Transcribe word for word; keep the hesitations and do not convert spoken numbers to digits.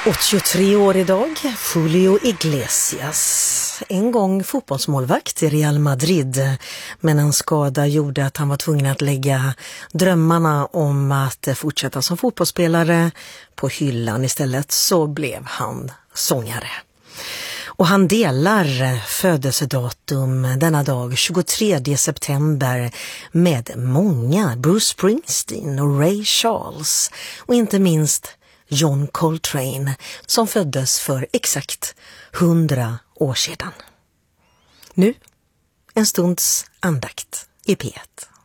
åttiotre år idag, Julio Iglesias. En gång fotbollsmålvakt i Real Madrid, men en skada gjorde att han var tvungen att lägga drömmarna om att fortsätta som fotbollsspelare på hyllan. Istället så blev han sångare. Och han delar födelsedatum denna dag, tjugotredje september, med många. Bruce Springsteen och Ray Charles och inte minst John Coltrane, som föddes för exakt hundra år sedan. Nu en stunds andakt i P ett.